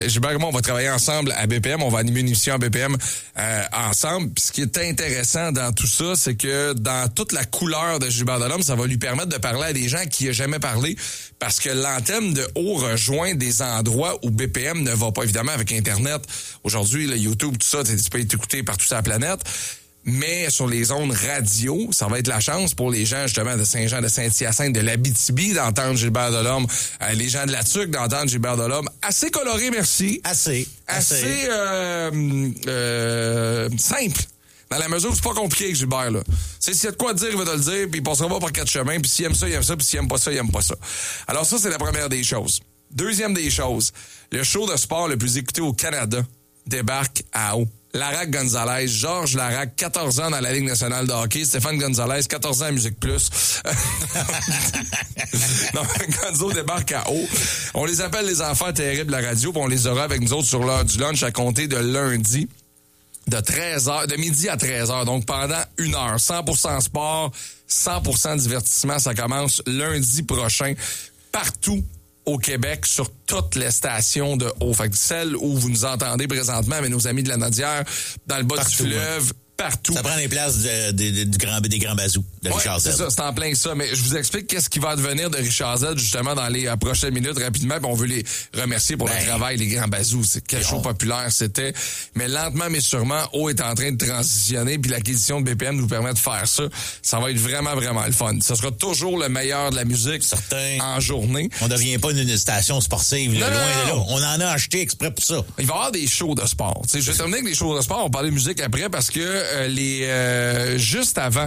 Gilbert et moi, on va travailler ensemble à BPM. On va animer une émission à BPM ensemble. Puis ce qui est intéressant dans tout ça, c'est que dans toute la couleur de Gilbert Delhomme, ça va lui permettre de parler à des gens qui n'ont jamais parlé. Parce que l'antenne de haut rejoint des endroits où BPM ne va pas. Évidemment, avec Internet, aujourd'hui, le YouTube, tout ça, tu peux être écouté partout sur la planète. Mais sur les ondes radio, ça va être la chance pour les gens justement de Saint-Jean, de Saint-Hyacinthe, de l'Abitibi d'entendre Gilbert Delhomme, les gens de la Tuque d'entendre Gilbert Delhomme. Assez coloré, merci. Assez simple. Dans la mesure où c'est pas compliqué avec Gilbert, là. S'il y a de quoi dire, il va te le dire, puis il passera pas par 4 chemins, puis s'il aime ça, il aime ça, puis s'il aime pas ça, il aime pas ça. Alors ça, c'est la première des choses. Deuxième des choses, le show de sport le plus écouté au Canada débarque à eau. Larac Gonzalez, Georges Larac, 14 ans dans la Ligue nationale de hockey. Stéphane Gonzalez, 14 ans à Musique Plus. Non, Gonzo débarque à eau. On les appelle les enfants terribles de la radio, puis on les aura avec nous autres sur l'heure du lunch à compter de lundi. De midi à 13h. Donc, pendant 1 heure. 100% sport, 100% divertissement. Ça commence lundi prochain. Partout au Québec, sur toutes les stations de haut. Fait que celles où vous nous entendez présentement avec nos amis de la Nodière, dans le bas partout, du fleuve, partout. Ça prend les places des grands bazous de Richard Z. C'est ça, c'est en plein ça. Mais je vous explique qu'est-ce qui va advenir de Richard Z justement dans les prochaines minutes rapidement. Puis on veut les remercier pour le travail, les grands bazous. C'est quel show populaire c'était. Mais lentement mais sûrement, eau est en train de transitionner. Puis l'acquisition de BPM nous permet de faire ça. Ça va être vraiment, vraiment le fun. Ça sera toujours le meilleur de la musique en journée. On devient pas une station sportive, loin de là. On en a acheté exprès pour ça. Il va y avoir des shows de sport. T'sais, je vais terminer avec les shows de sport. On va parler de musique après parce que juste avant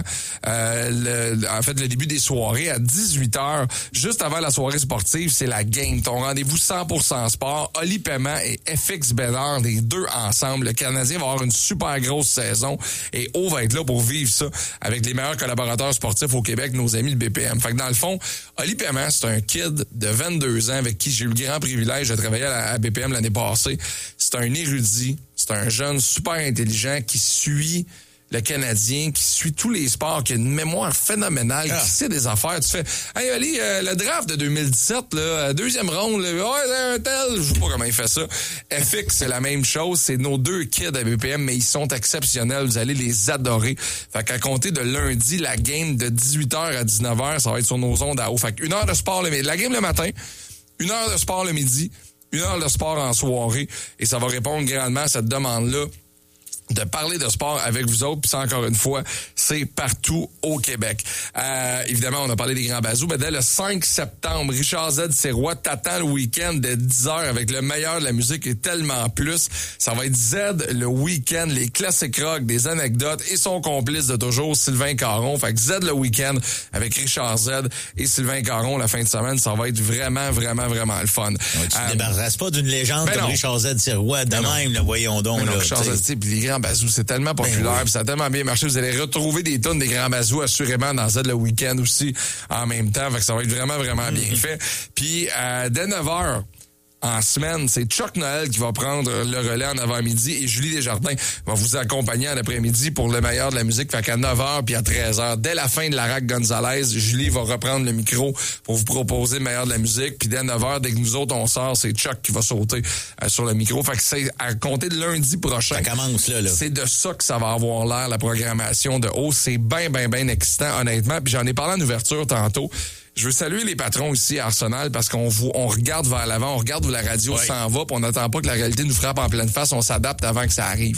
le début des soirées à 18h, juste avant la soirée sportive, c'est la game. Ton rendez-vous 100% sport. Oli Paiement et FX Bédard, les deux ensemble. Le Canadien va avoir une super grosse saison et O va être là pour vivre ça avec les meilleurs collaborateurs sportifs au Québec, nos amis de BPM. Fait que dans le fond, Oli Paiement, c'est un kid de 22 ans avec qui j'ai eu le grand privilège de travailler à BPM l'année passée. C'est un érudit, c'est un jeune super intelligent qui suit le Canadien, qui suit tous les sports, qui a une mémoire phénoménale, qui sait des affaires. Tu fais, hey Ali, le draft de 2017, là, deuxième ronde, là, un tel, je sais pas comment il fait ça. FX, c'est la même chose. C'est nos deux kids à BPM, mais ils sont exceptionnels. Vous allez les adorer. Fait qu'à compter de lundi, la game de 18h à 19h, ça va être sur nos ondes à haut. Fait qu'une heure de sport la game le matin, 1 heure de sport le midi, 1 heure de sport en soirée. Et ça va répondre grandement à cette demande-là de parler de sport avec vous autres, puis ça, encore une fois, c'est partout au Québec. Évidemment, on a parlé des grands bazous, mais dès le 5 septembre, Richard Z. Sirois t'attend le week-end de 10h avec le meilleur de la musique et tellement plus. Ça va être Z le week-end, les classiques rock, des anecdotes et son complice de toujours, Sylvain Caron. Fait que Z le week-end avec Richard Z et Sylvain Caron la fin de semaine, ça va être vraiment, vraiment, vraiment le fun. Ouais, tu te débarrasses pas d'une légende comme Richard Z. Sirois, de même, le voyons donc. Richard Z, puis les grands bazous, c'est tellement populaire, puis ça a tellement bien marché. Vous allez retrouver des tonnes des grands bazous assurément dans Z le week-end aussi en même temps. Fait que ça va être vraiment, vraiment bien fait. Puis dès 9h, en semaine, c'est Chuck Noël qui va prendre le relais en avant-midi et Julie Desjardins va vous accompagner en après-midi pour le meilleur de la musique. Fait qu'à 9h puis à 13h, dès la fin de Larac Gonzalez, Julie va reprendre le micro pour vous proposer le meilleur de la musique. Puis dès 9h, dès que nous autres on sort, c'est Chuck qui va sauter sur le micro. Fait que c'est à compter de lundi prochain. Ça commence là. C'est de ça que ça va avoir l'air, la programmation de haut. C'est bien, bien, bien excitant, honnêtement. Puis j'en ai parlé en ouverture tantôt. Je veux saluer les patrons ici à Arsenal parce qu'on regarde vers l'avant, on regarde où la radio s'en va, puis on n'attend pas que la réalité nous frappe en pleine face, on s'adapte avant que ça arrive.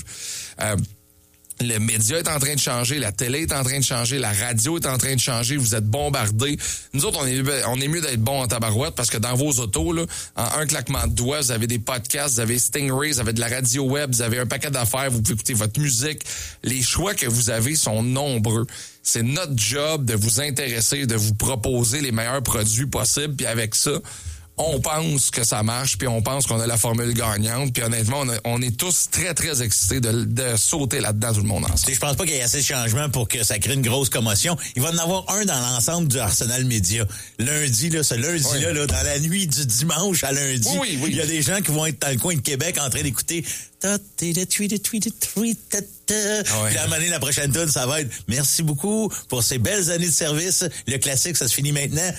Le média est en train de changer, la télé est en train de changer, la radio est en train de changer, vous êtes bombardés. Nous autres, on est mieux d'être bons en tabarouette parce que dans vos autos, là, en un claquement de doigts, vous avez des podcasts, vous avez Stingray, vous avez de la radio web, vous avez un paquet d'affaires, vous pouvez écouter votre musique. Les choix que vous avez sont nombreux. C'est notre job de vous intéresser, de vous proposer les meilleurs produits possibles, puis avec ça, on pense que ça marche, puis on pense qu'on a la formule gagnante, puis honnêtement, on est tous très, très excités de sauter là-dedans, tout le monde ensemble. Je pense pas qu'il y ait assez de changements pour que ça crée une grosse commotion. Il va en avoir un dans l'ensemble du Arsenal Média. Lundi, là, ce lundi-là, là, dans la nuit du dimanche à lundi, il y a des gens qui vont être dans le coin de Québec en train d'écouter Puis à un moment donné, la prochaine tune, ça va être merci beaucoup pour ces belles années de service. Le classique, ça se finit maintenant.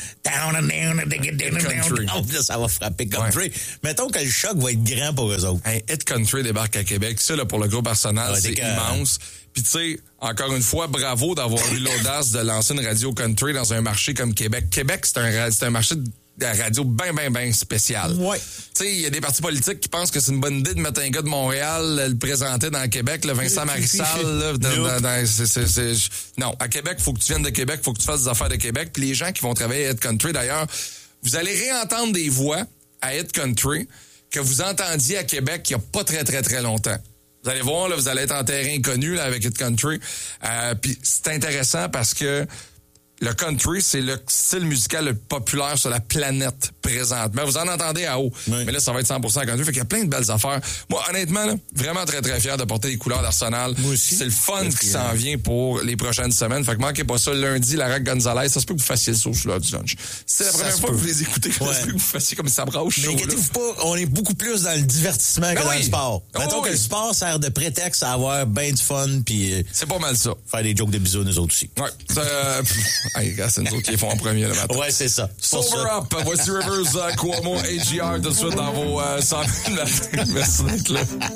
Là, ça va frapper country. Mettons que le choc va être grand pour eux autres. Hey, Hit Country débarque à Québec. Ça, là, pour le groupe Arsenal, c'est immense. Puis tu sais, encore une fois, bravo d'avoir eu l'audace de lancer une radio country dans un marché comme Québec. Québec, c'est un marché de radio bien spécial. Ouais. Tu sais, il y a des partis politiques qui pensent que c'est une bonne idée de mettre un gars de Montréal, le présenter dans Québec, le Vincent Marissal. Non, à Québec, faut que tu viennes de Québec, faut que tu fasses des affaires de Québec. Puis les gens qui vont travailler à Hit Country, d'ailleurs, vous allez réentendre des voix à Hit Country que vous entendiez à Québec il y a pas très longtemps. Vous allez voir, là, vous allez être en terrain inconnu là, avec Hit Country. Puis c'est intéressant parce que le country, c'est le style musical le plus populaire sur la planète présentement. Vous en entendez à haut. Oui. Mais là, ça va être 100% country. Fait qu'il y a plein de belles affaires. Moi, honnêtement, là, vraiment très fier de porter les couleurs d'Arsenal. Moi aussi. C'est le fun qui s'en vient pour les prochaines semaines. Fait que manquez pas ça. Lundi, Lara Gonzalez, ça se peut que vous fassiez le saut sur l'heure du lunch. C'est la première fois que vous les écoutez. Ça se peut que vous fassiez comme ça broche. Mais inquiétez-vous pas, on est beaucoup plus dans le divertissement que dans le sport. Mettons que le sport sert de prétexte à avoir bien du fun puis c'est pas mal ça. Faire des jokes de bisous nous autres aussi. Ouais. Hey, c'est nous autres qui les font en premier le matin. Ouais, c'est ça. Sober Up, voici Rivers, Cuomo, AGR, tout de suite dans vos 100 000 Merci d'être là.